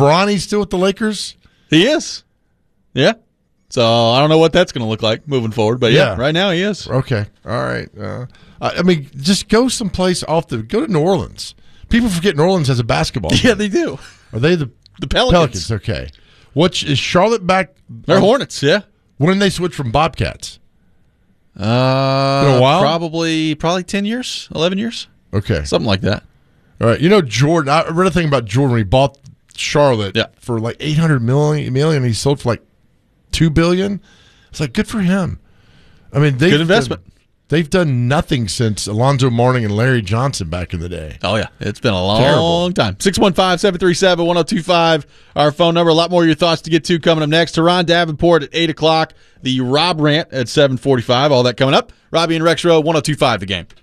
Bronny's still with the Lakers? He is. Yeah. So I don't know what that's going to look like moving forward, but yeah, right now he is. Okay. All right. I mean, just go someplace go to New Orleans. People forget New Orleans has a basketball team. Yeah, they do. Are they the Pelicans? Okay. Is Charlotte back? They're Hornets, yeah. When did they switch from Bobcats? Been a while? Probably 10 years, 11 years. Okay. Something like that. All right. You know, Jordan, I read a thing about Jordan when he bought Charlotte for like $800 million. He sold for like $2 billion. It's like, good for him. I mean, good investment. They've done nothing since Alonzo Mourning and Larry Johnson back in the day. Oh, yeah. It's been a long time. 615-737-1025, our phone number. A lot more of your thoughts to get to coming up next. Teron Davenport at 8 o'clock. The Rob Rant at 7:45. All that coming up. Robbie and Rex Rowe, 102.5 The Game.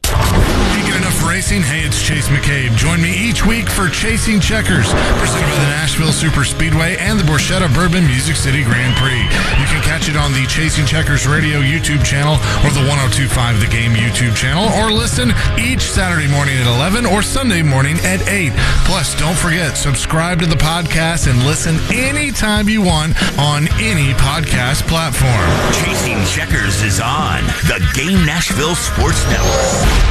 Racing. Hey, it's Chase McCabe. Join me each week for Chasing Checkers, presented by the Nashville Super Speedway and the Borchetta Bourbon Music City Grand Prix. You can catch it on the Chasing Checkers Radio YouTube channel or the 102.5 The Game YouTube channel, or listen each Saturday morning at 11 or Sunday morning at 8. Plus, don't forget, subscribe to the podcast and listen anytime you want on any podcast platform. Chasing Checkers is on the Game Nashville Sports Network.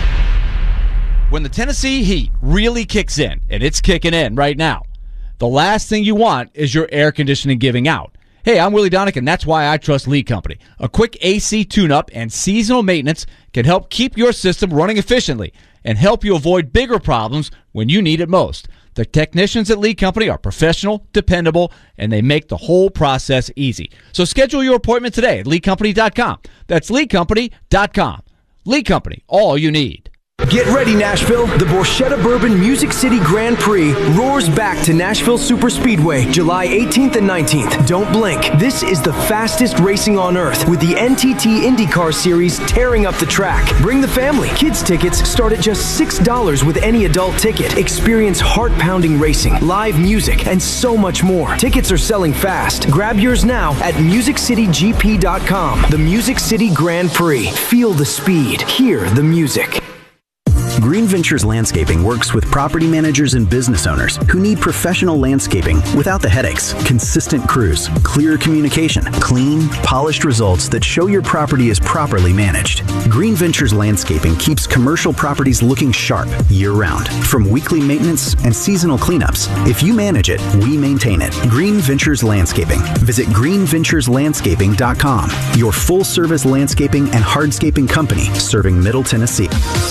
When the Tennessee heat really kicks in, and it's kicking in right now, the last thing you want is your air conditioning giving out. Hey, I'm Willie Donick, and that's why I trust Lee Company. A quick AC tune-up and seasonal maintenance can help keep your system running efficiently and help you avoid bigger problems when you need it most. The technicians at Lee Company are professional, dependable, and they make the whole process easy. So schedule your appointment today at LeeCompany.com. That's LeeCompany.com. Lee Company, all you need. Get ready, Nashville. The Borchetta Bourbon Music City Grand Prix roars back to Nashville Super Speedway, July 18th and 19th. Don't blink. This is the fastest racing on earth, with the NTT IndyCar Series tearing up the track. Bring the family. Kids tickets start at just $6 with any adult ticket. Experience heart-pounding racing, live music, and so much more. Tickets are selling fast. Grab yours now at MusicCityGP.com. The Music City Grand Prix. Feel the speed. Hear the music. Green Ventures Landscaping works with property managers and business owners who need professional landscaping without the headaches, consistent crews, clear communication, clean, polished results that show your property is properly managed. Green Ventures Landscaping keeps commercial properties looking sharp year-round. From weekly maintenance and seasonal cleanups, if you manage it, we maintain it. Green Ventures Landscaping. Visit greenventureslandscaping.com, your full-service landscaping and hardscaping company serving Middle Tennessee.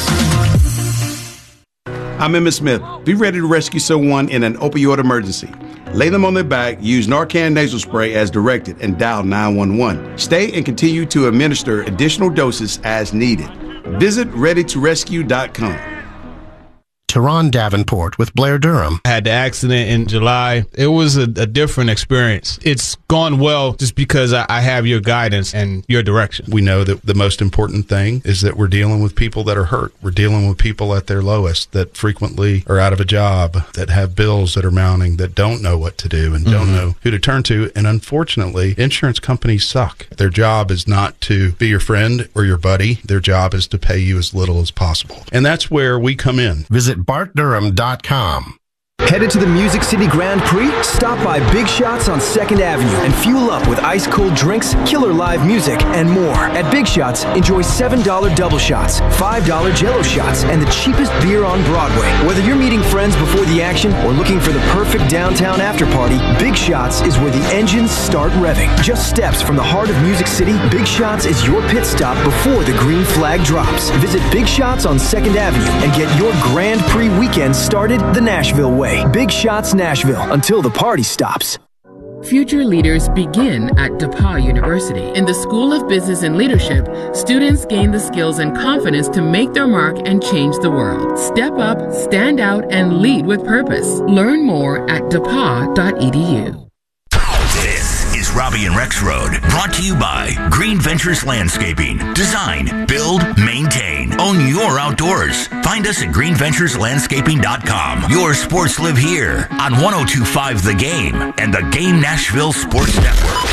I'm Emmett Smith. Be ready to rescue someone in an opioid emergency. Lay them on their back, use Narcan nasal spray as directed, and dial 911. Stay and continue to administer additional doses as needed. Visit ReadyToRescue.com. Teron Davenport with Blair Durham. I had the accident in July. It was a different experience. It's gone well just because I have your guidance and your direction. We know that the most important thing is that we're dealing with people that are hurt. We're dealing with people at their lowest that frequently are out of a job, that have bills that are mounting, that don't know what to do and don't know who to turn to. And unfortunately, insurance companies suck. Their job is not to be your friend or your buddy. Their job is to pay you as little as possible. And that's where we come in. Visit BartDurham.com. Headed to the Music City Grand Prix? Stop by Big Shots on 2nd Avenue and fuel up with ice-cold drinks, killer live music, and more. At Big Shots, enjoy $7 double shots, $5 Jell-O shots, and the cheapest beer on Broadway. Whether you're meeting friends before the action or looking for the perfect downtown after-party, Big Shots is where the engines start revving. Just steps from the heart of Music City, Big Shots is your pit stop before the green flag drops. Visit Big Shots on 2nd Avenue and get your Grand Prix weekend started the Nashville way. Big Shots Nashville, until the party stops. Future leaders begin at DePauw University. In the School of Business and Leadership, students gain the skills and confidence to make their mark and change the world. Step up, stand out, and lead with purpose. Learn more at depaw.edu. Robbie and Rex Road, brought to you by Green Ventures Landscaping. Design, build, maintain. Own your outdoors. Find us at greenventureslandscaping.com. Your sports live here on 102.5 The Game and the Game Nashville Sports Network.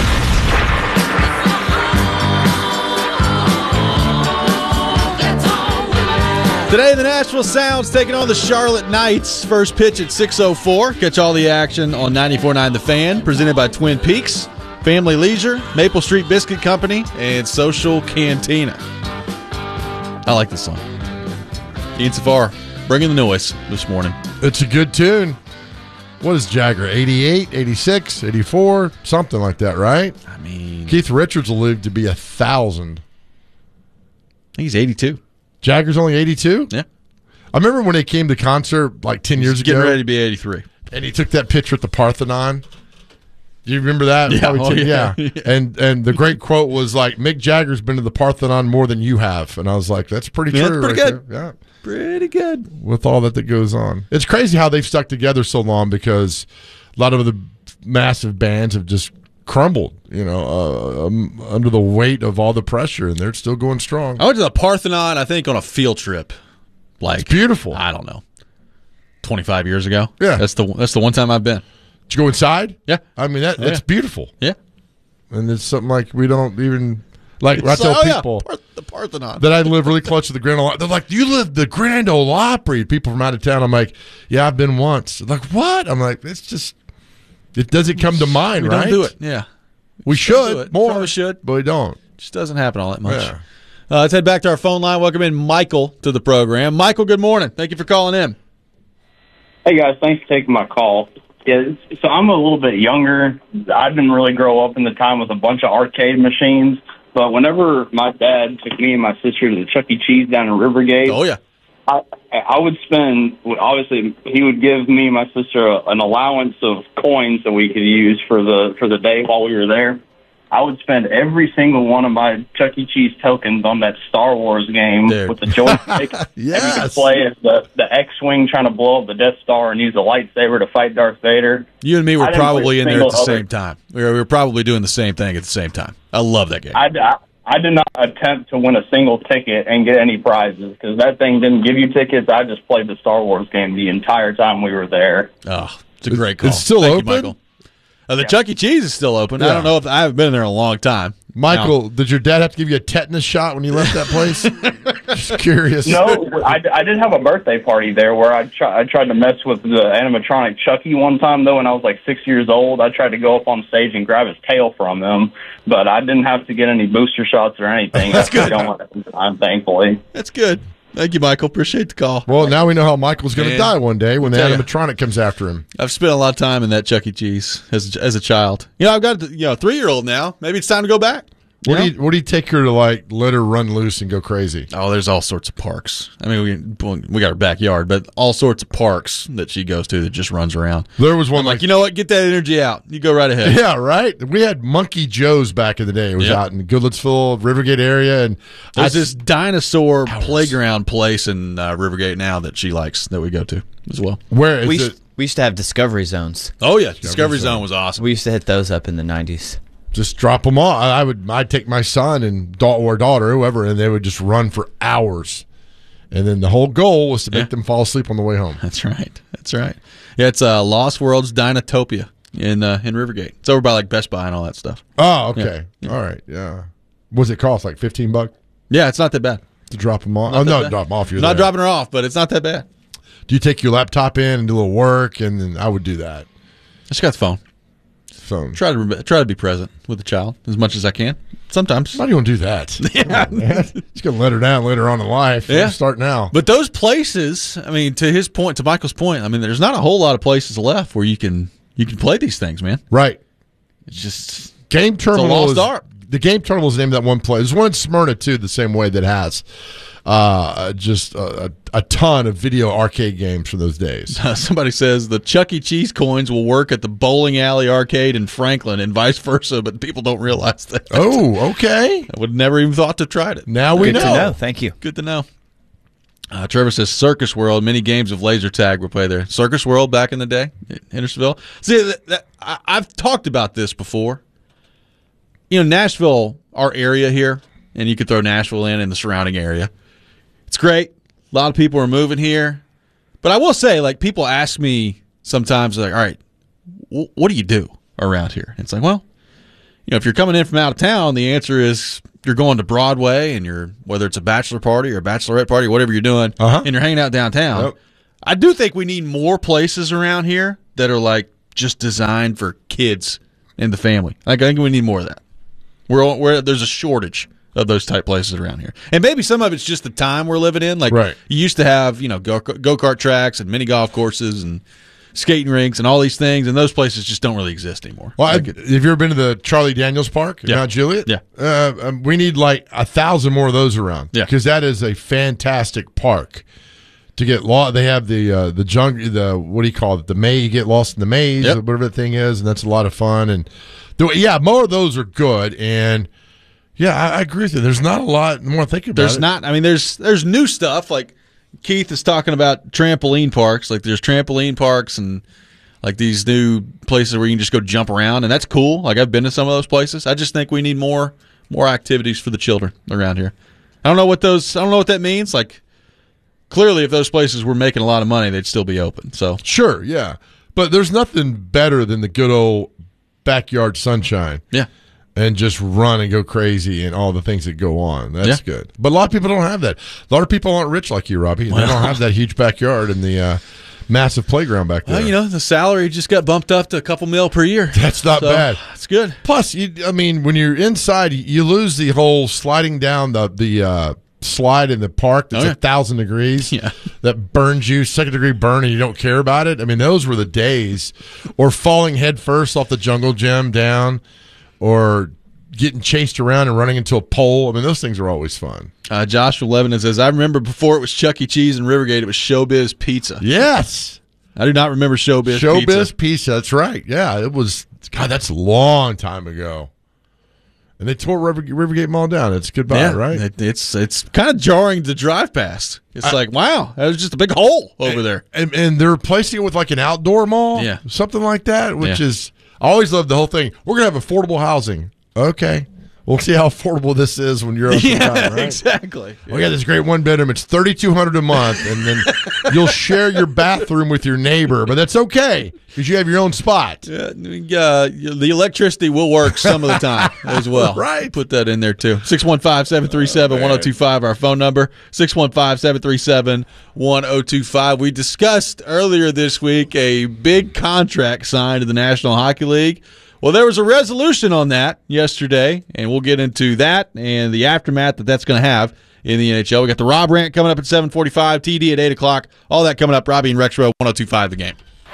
Today, the Nashville Sounds taking on the Charlotte Knights. First pitch at 6:04. Catch all the action on 94.9 The Fan, presented by Twin Peaks, Family Leisure, Maple Street Biscuit Company, and Social Cantina. I like this song. Ian Safar bringing the noise this morning. It's a good tune. What is Jagger, 88, 86, 84, something like that, right? I mean, Keith Richards will live to be 1,000. He's 82. Jagger's only 82? Yeah. I remember when they came to concert like 10 years ago. Getting ready to be 83. And he took that picture at the Parthenon. Do you remember that? Yeah. Yeah. And the great quote was like, Mick Jagger's been to the Parthenon more than you have. And I was like, that's pretty true. That's pretty good. There. Yeah. Pretty good. With all that goes on. It's crazy how they've stuck together so long because a lot of the massive bands have just crumbled, under the weight of all the pressure, and they're still going strong. I went to the Parthenon, I think, on a field trip. Like, it's beautiful. I don't know, 25 years ago. Yeah, that's the one time I've been. Did you go inside? Yeah, I mean that's beautiful. Yeah, and it's something like we don't even like. I tell people the Parthenon that I live really close to the Grand Ole Opry. They're like, "You live the Grand Ole Opry?" People from out of town. I'm like, "Yeah, I've been once." They're like, what? I'm like, it's just. It doesn't come to mind, we right? Don't do it. Yeah, we should more. Probably should, but we don't. Just doesn't happen all that much. Yeah. Let's head back to our phone line. Welcome in Michael to the program. Michael, good morning. Thank you for calling in. Hey guys, thanks for taking my call. Yeah, so I'm a little bit younger. I didn't really grow up in the time with a bunch of arcade machines, but whenever my dad took me and my sister to the Chuck E. Cheese down in Rivergate, oh yeah. I would spend, obviously, he would give me and my sister an allowance of coins that we could use for the day while we were there. I would spend every single one of my Chuck E. Cheese tokens on that Star Wars game with the joystick. Yes. And we could play as the X-Wing trying to blow up the Death Star and use a lightsaber to fight Darth Vader. You and me were probably in there at the same time. We were probably doing the same thing at the same time. I love that game. I did not attempt to win a single ticket and get any prizes because that thing didn't give you tickets. I just played the Star Wars game the entire time we were there. Oh, it's a great call. It's still Thank open? you, Michael. The Chuck E. Cheese is still open. Yeah. I don't know if I haven't been in there in a long time. Michael, did your dad have to give you a tetanus shot when you left that place? Just curious. No, I did have a birthday party there where I tried to mess with the animatronic Chucky one time, though, when I was like 6 years old. I tried to go up on stage and grab his tail from him, but I didn't have to get any booster shots or anything. That's good. I'm thankfully. That's good. Thank you, Michael. Appreciate the call. Well, now we know how Michael's going to die one day when the animatronic comes after him. I've spent a lot of time in that Chuck E. Cheese as a child. I've got a 3-year-old now. Maybe it's time to go back. What do you take her to, like, let her run loose and go crazy? Oh, there's all sorts of parks. I mean, we got our backyard, but all sorts of parks that she goes to that just runs around. There was one like, you know what? Get that energy out. You go right ahead. Yeah, right? We had Monkey Joe's back in the day. It was out in Goodlettsville, Rivergate area. And there's this dinosaur playground place in Rivergate now that she likes that we go to as well. Where is it? We used to have Discovery Zones. Oh, yeah. Discovery Zone was awesome. We used to hit those up in the 90s. Just drop them off. I'd take my son and daughter, whoever, and they would just run for hours. And then the whole goal was to make them fall asleep on the way home. That's right. Yeah, it's Lost World's Dinotopia in Rivergate. It's over by like Best Buy and all that stuff. Oh, okay. Yeah. All right. Yeah. What's it cost? Like $15? Yeah, it's not that bad. To drop them off? Drop them off. You're not dropping her off, but it's not that bad. Do you take your laptop in and do a little work? And then I would do that. I just got the phone. Try to be present with the child as much as I can. Sometimes. Why do you want to do that? Yeah, just gonna let her down later on in life. Yeah, start now. But those places, I mean, to Michael's point, I mean, there's not a whole lot of places left where you can play these things, man. Right. It's just Game Terminal. It's a lost art. The Game Terminal is named that one place. There's one in Smyrna too, the same way that has just a ton of video arcade games from those days. Somebody says the Chuck E. Cheese coins will work at the bowling alley arcade in Franklin and vice versa, but people don't realize that. Oh, okay. I would never even thought to have tried it. Now we know. Good to know. Thank you. Good to know. Trevor says Circus World. Many games of laser tag were played there. Circus World back in the day, Hendersonville. See, I've talked about this before. Nashville, our area here, and you could throw Nashville in the surrounding area. It's great. A lot of people are moving here. But I will say, like, people ask me sometimes, like, all right, what do you do around here? And it's like, well, if you're coming in from out of town, the answer is you're going to Broadway and whether it's a bachelor party or a bachelorette party or whatever you're doing, and you're hanging out downtown. Yep. I do think we need more places around here that are like just designed for kids and the family. Like, I think we need more of that. There's a shortage of those type places around here, and maybe some of it's just the time we're living in. Like, you used to have go-kart tracks and mini golf courses and skating rinks and all these things, and those places just don't really exist anymore. Well, have you ever been to the Charlie Daniels Park in Mount Juliet? Yeah. We need like 1,000 more of those around. Yeah, because that is a fantastic park. To get lost, they have the jungle, what do you call it? The maze. You get lost in the maze, whatever the thing is, and that's a lot of fun. And more of those are good. And I agree with you. There's not a lot more thinking about. There's not. I mean, there's new stuff like Keith is talking about trampoline parks. Like, there's trampoline parks and like these new places where you can just go jump around, and that's cool. Like, I've been to some of those places. I just think we need more activities for the children around here. I don't know what that means. Like, clearly, if those places were making a lot of money, they'd still be open. So sure, yeah. But there's nothing better than the good old backyard sunshine. Yeah. And just run and go crazy and all the things that go on. That's good. But a lot of people don't have that. A lot of people aren't rich like you, Robbie. They don't have that huge backyard and the massive playground back there. Well, the salary just got bumped up to a couple $1 per year. That's not bad. That's good. Plus, when you're inside, you lose the whole sliding down the slide in the park that's 1,000 degrees that burns you, second-degree burn, and you don't care about it. I mean, those were the days. Or falling head first off the jungle gym down, or getting chased around and running into a pole. I mean, those things are always fun. Josh from Lebanon says, I remember before it was Chuck E. Cheese in Rivergate, it was Showbiz Pizza. Yes. I do not remember Showbiz Pizza. Showbiz Pizza, that's right. Yeah, it was, God, that's a long time ago. And they tore Rivergate Mall down. It's goodbye, right? It's kind of jarring to drive past. It's like, wow, that was just a big hole over there. And they're replacing it with like an outdoor mall, something like that, which is, I always loved the whole thing. We're going to have affordable housing. Okay. We'll see how affordable this is when you're up to time, right? Exactly. We got this great one-bedroom. It's $3,200 a month, and then you'll share your bathroom with your neighbor, but that's okay because you have your own spot. The electricity will work some of the time as well. Right. Put that in there, too. 615-737-1025, our phone number. 615-737-1025. We discussed earlier this week a big contract signed in the National Hockey League. Well, there was a resolution on that yesterday, and we'll get into that and the aftermath that's going to have in the NHL. We got the Rob Rant coming up at 7:45, TD at 8 o'clock. All that coming up. Robbie and Rexroad, 102.5 The Game.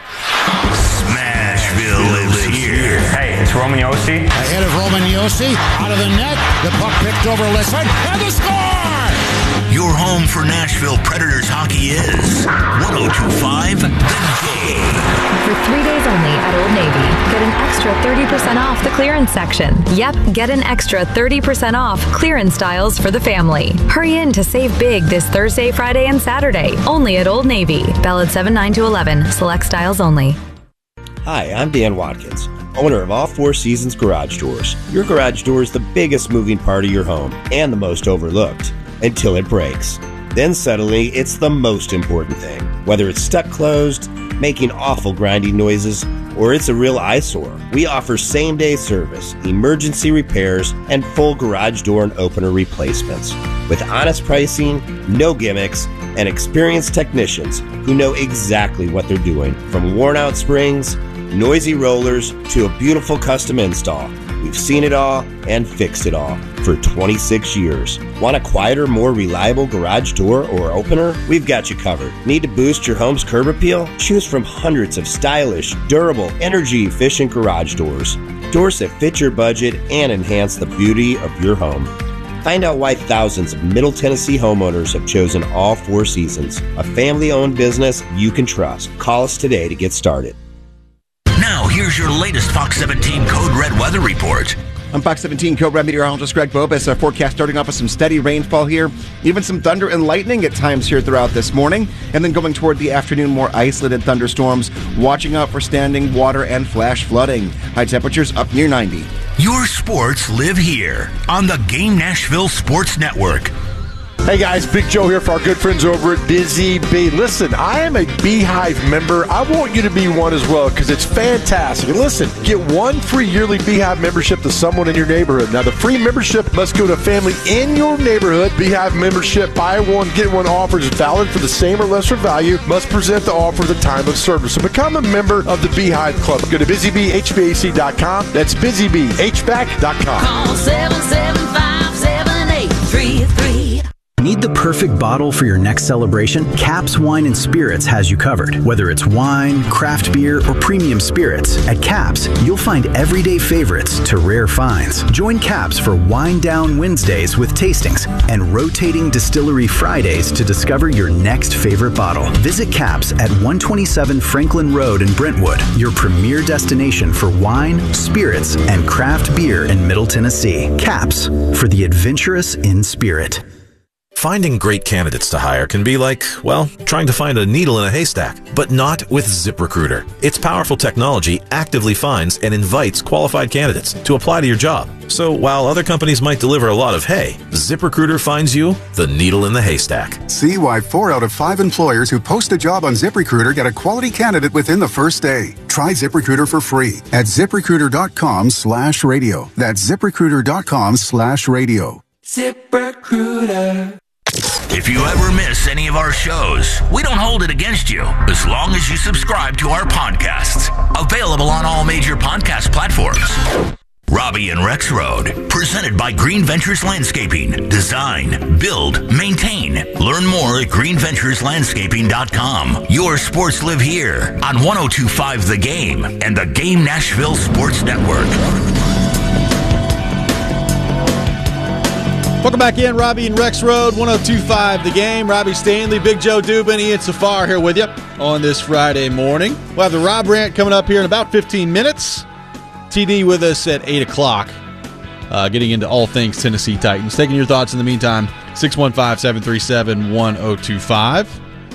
Smashville is here. Hey, it's Roman Josi. Ahead of Roman Josi, out of the net, the puck picked over Lisson, and the score! Your home for Nashville Predators hockey is 102.5 The Game. For 3 days only at Old Navy, get an extra 30% off the clearance section. Yep, get an extra 30% off clearance styles for the family. Hurry in to save big this Thursday, Friday, and Saturday, only at Old Navy. Valid 7/9/11. Select styles only. Hi, I'm Dan Watkins, owner of All Four Seasons Garage Doors. Your garage door is the biggest moving part of your home and the most overlooked. Until it breaks. Then suddenly, it's the most important thing. Whether it's stuck closed, making awful grinding noises, or it's a real eyesore, we offer same-day service, emergency repairs, and full garage door and opener replacements. With honest pricing, no gimmicks, and experienced technicians who know exactly what they're doing. From worn-out springs, noisy rollers, to a beautiful custom install. We've seen it all and fixed it all for 26 years. Want a quieter, more reliable garage door or opener? We've got you covered. Need to boost your home's curb appeal? Choose from hundreds of stylish, durable, energy-efficient garage doors. Doors that fit your budget and enhance the beauty of your home. Find out why thousands of Middle Tennessee homeowners have chosen All Four Seasons, a family-owned business you can trust. Call us today to get started. Now, here's your latest Fox 17 Code Red weather report. I'm Fox 17 Code Red meteorologist Greg Bobus. Our forecast starting off with some steady rainfall here, even some thunder and lightning at times here throughout this morning, and then going toward the afternoon, more isolated thunderstorms. Watching out for standing water and flash flooding. High temperatures up near 90. Your sports live here on the Game Nashville Sports Network. Hey guys, Big Joe here for our good friends over at Busy Bee. Listen, I am a Beehive member. I want you to be one as well because it's fantastic. And listen, get one free yearly Beehive membership to someone in your neighborhood. Now, the free membership must go to a family in your neighborhood. Beehive membership, buy one, get one offer is valid for the same or lesser value. Must present the offer at the time of service. So become a member of the Beehive Club. Go to busybhvac.com. That's busybhvac.com. Call 775-7833. Need the perfect bottle for your next celebration? Caps Wine and Spirits has you covered. Whether it's wine, craft beer, or premium spirits, at Caps, you'll find everyday favorites to rare finds. Join Caps for Wine Down Wednesdays with tastings and rotating distillery Fridays to discover your next favorite bottle. Visit Caps at 127 Franklin Road in Brentwood, your premier destination for wine, spirits, and craft beer in Middle Tennessee. Caps, for the adventurous in spirit. Finding great candidates to hire can be like, well, trying to find a needle in a haystack, but not with ZipRecruiter. Its powerful technology actively finds and invites qualified candidates to apply to your job. So while other companies might deliver a lot of hay, ZipRecruiter finds you the needle in the haystack. See why 4 out of 5 employers who post a job on ZipRecruiter get a quality candidate within the first day. Try ZipRecruiter for free at ZipRecruiter.com/radio. That's ZipRecruiter.com/radio. ZipRecruiter. If you ever miss any of our shows, we don't hold it against you as long as you subscribe to our podcasts. Available on all major podcast platforms. Robbie and Rex Road, presented by Green Ventures Landscaping. Design, build, maintain. Learn more at greenventureslandscaping.com. Your sports live here on 102.5 The Game and the Game Nashville Sports Network. Welcome back in, Robbie and Rex Road, 102.5 The Game. Robbie Stanley, Big Joe Dubin, Ian Safar here with you on this Friday morning. We'll have the Rob Rant coming up here in about 15 minutes. TD with us at 8 o'clock, getting into all things Tennessee Titans. Taking your thoughts in the meantime, 615-737-1025.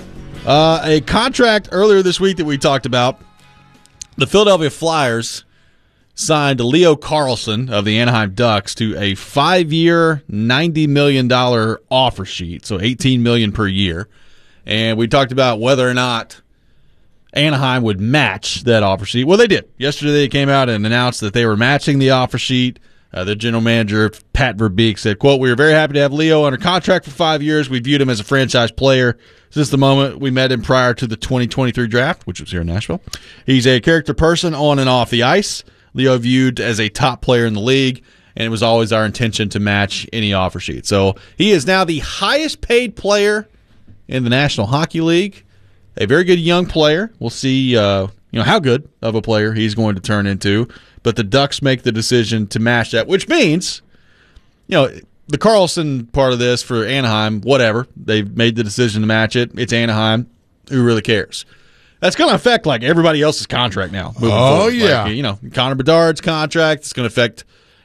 A contract earlier this week that we talked about, the Philadelphia Flyers signed Leo Carlsson of the Anaheim Ducks to a 5-year, $90 million offer sheet, so $18 million per year. And we talked about whether or not Anaheim would match that offer sheet. Well, they did. Yesterday they came out and announced that they were matching the offer sheet. The general manager, Pat Verbeek, said, quote, "We are very happy to have Leo under contract for 5 years. We viewed him as a franchise player since the moment we met him prior to the 2023 draft, which was here in Nashville. He's a character person on and off the ice. Leo viewed as a top player in the league, and it was always our intention to match any offer sheet." So he is now the highest paid player in the National Hockey League, a very good young player. We'll see how good of a player he's going to turn into, but the Ducks make the decision to match that, which means, the Carlsson part of this for Anaheim, whatever. They've made the decision to match it. It's Anaheim. Who really cares? That's going to affect everybody else's contract now. Oh, yeah. Connor Bedard's contract. It's going to affect,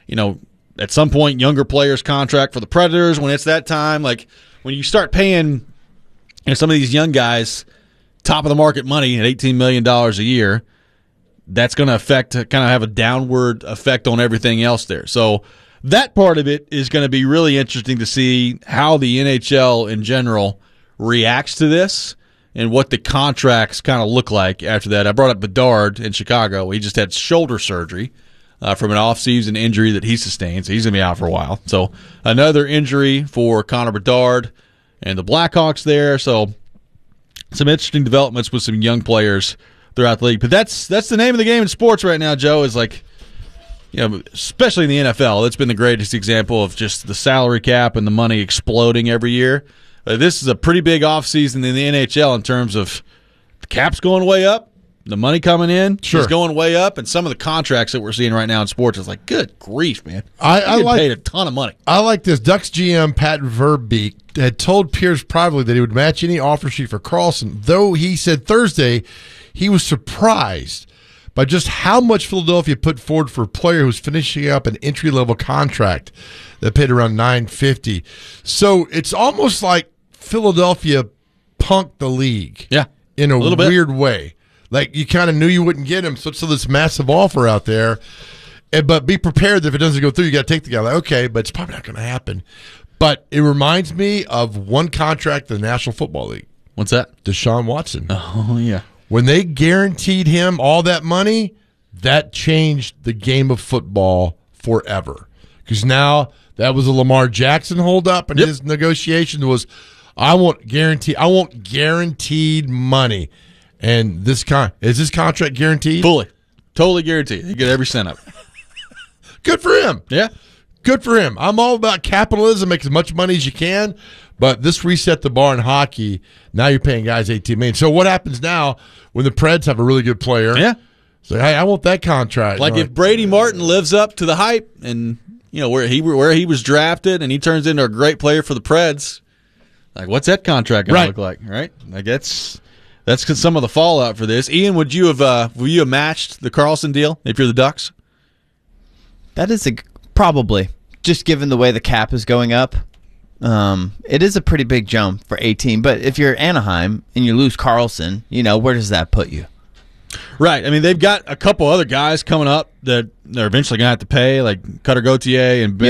at some point, younger players' contract for the Predators when it's that time. When you start paying some of these young guys top of the market money at $18 million a year, that's going to have a downward effect on everything else there. So that part of it is going to be really interesting to see how the NHL in general reacts to this and what the contracts kind of look like after that. I brought up Bedard in Chicago. He just had shoulder surgery from an off-season injury that he sustained, so he's going to be out for a while. So another injury for Connor Bedard and the Blackhawks there. So some interesting developments with some young players throughout the league. But that's the name of the game in sports right now, Joe, is especially in the NFL. That's been the greatest example of just the salary cap and the money exploding every year. This is a pretty big offseason in the NHL in terms of the cap's going way up, the money coming in is going way up, and some of the contracts that we're seeing right now in sports is good grief, man. I paid a ton of money. I like this. Ducks GM Pat Verbeek had told Piers privately that he would match any offer sheet for Carlsson, though he said Thursday he was surprised by just how much Philadelphia put forward for a player who was finishing up an entry-level contract that paid around $950. So it's almost like Philadelphia punked the league in a weird way. You kind of knew you wouldn't get him, so this massive offer out there. But be prepared that if it doesn't go through, you got to take the guy. Okay, but it's probably not going to happen. But it reminds me of one contract in the National Football League. What's that? Deshaun Watson. Oh, yeah. When they guaranteed him all that money, that changed the game of football forever. Because now that was a Lamar Jackson holdup, and his negotiation was, I want guaranteed money. And is this contract guaranteed? Fully. Totally guaranteed. You get every cent of it. Good for him. Yeah. Good for him. I'm all about capitalism, make as much money as you can, but this reset the bar in hockey. Now you're paying guys $18 million. So what happens now when the Preds have a really good player? Yeah. So hey, I want that contract. Like if Brady Martin lives up to the hype and where he was drafted and he turns into a great player for the Preds, like what's that contract going to look like? Right? Like that's some of the fallout for this. Ian, would you have matched the Karlsson deal if you're the Ducks? That is probably, just given the way the cap is going up. It is a pretty big jump for 18, but if you're Anaheim and you lose Karlsson, where does that put you? Right. I mean, they've got a couple other guys coming up that they're eventually going to have to pay, like Cutter Gauthier and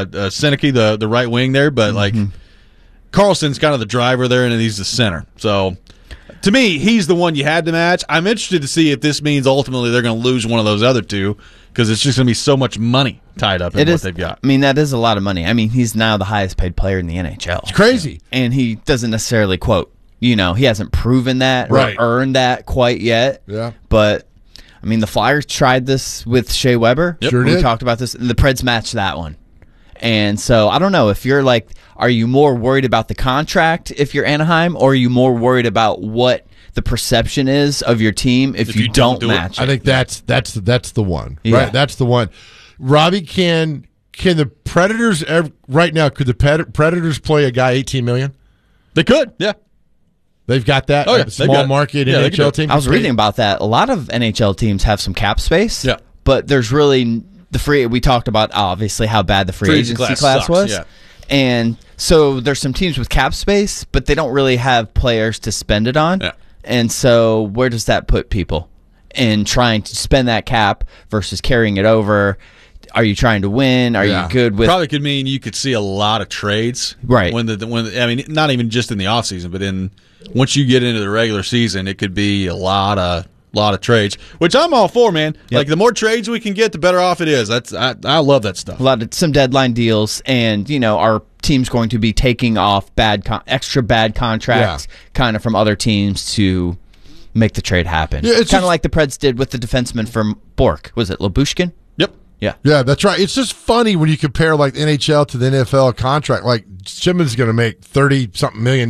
Seneke, the right wing there, but like Karlsson's kind of the driver there, and he's the center. So to me, he's the one you had to match. I'm interested to see if this means ultimately they're going to lose one of those other two, because it's just going to be so much money tied up in what they've got. I mean, that is a lot of money. I mean, he's now the highest paid player in the NHL. It's crazy. And he doesn't necessarily quote, he hasn't proven that or earned that quite yet. Yeah. But, I mean, the Flyers tried this with Shea Weber. Yep. Sure we did. talked about this. And the Preds matched that one. And so, I don't know, if you're like, are you more worried about the contract if you're Anaheim, or are you more worried about what the perception is of your team if you don't match it? I think that's the one. Yeah. Right? That's the one. Robbie, can the Predators right now? Could the Predators play a guy $18 million? They could. Yeah, they've got that. Oh, yeah. Small market NHL team. I was reading about that. A lot of NHL teams have some cap space. Yeah, but there's really we talked about obviously how bad the free agency class was. Yeah. And so there's some teams with cap space, but they don't really have players to spend it on. Yeah. And so where does that put people in trying to spend that cap versus carrying it over? Are you trying to win? Are you good with? Probably could mean you could see a lot of trades, right? When I mean, not even just in the offseason, but once you get into the regular season, it could be a lot of trades, which I'm all for, man. Yep. Like the more trades we can get, the better off it is. I love that stuff. Some deadline deals, and our team's going to be taking off extra bad contracts, kind of from other teams to make the trade happen. Yeah, it's kind of like the Preds did with the defenseman from Bork. Was it Labushkin? Yep. Yeah, that's right. It's just funny when you compare like the NHL to the NFL contract. Like Simmons is going to make $30-something million,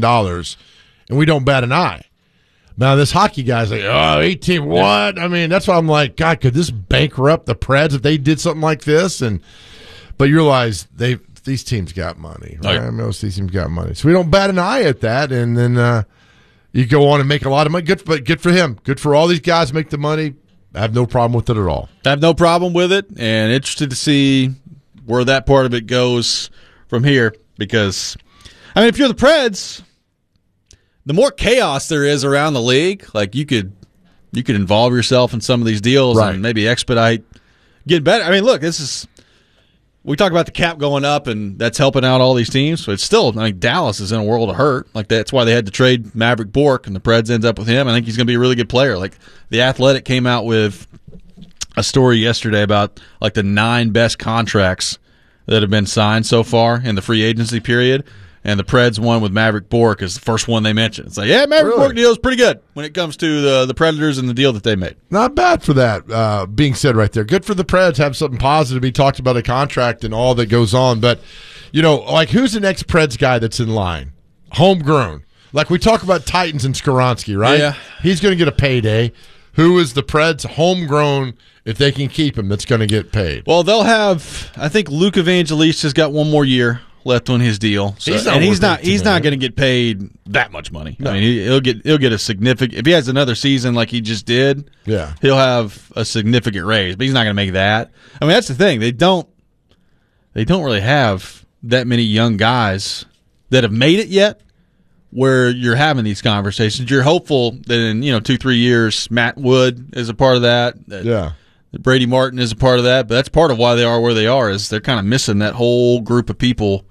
and we don't bat an eye. Now this hockey guy's like, 18 what? I mean, that's why I'm like, God, could this bankrupt the Preds if they did something like this? But you realize these teams got money, right? Right. Most of these teams got money, so we don't bat an eye at that. And then you go on and make a lot of money. Good for him. Good for all these guys make the money. I have no problem with it at all. I have no problem with it, and interested to see where that part of it goes from here. Because, I mean, if you're the Preds, the more chaos there is around the league, like you could involve yourself in some of these deals and maybe expedite getting better. I mean, look, we talk about the cap going up, and that's helping out all these teams. But it's still, I mean, Dallas is in a world of hurt. Like that's why they had to trade Maverick Bork, and the Preds ends up with him. I think he's going to be a really good player. Like the Athletic came out with a story yesterday about like the 9 best contracts that have been signed so far in the free agency period. And the Preds one with Maverick Bork is the first one they mentioned. It's like, Maverick Bork deal is pretty good when it comes to the Predators and the deal that they made. Not bad for that being said right there. Good for the Preds. Have something positive. He talked about a contract and all that goes on. But, like who's the next Preds guy that's in line? Homegrown. Like we talk about Titans and Skoronski, right? Yeah. He's going to get a payday. Who is the Preds homegrown, if they can keep him, that's going to get paid? Well, they'll have, I think Luke Evangelista has got one more year left on his deal. So, he's not going to get paid that much money. No. I mean, he'll get a significant, if he has another season like he just did, he'll have a significant raise, but he's not going to make that. I mean, that's the thing. They don't really have that many young guys that have made it yet where you're having these conversations. You're hopeful that in 2-3 years Matt Wood is a part of that Brady Martin is a part of that, but that's part of why they are where they are, is they're kind of missing that whole group of people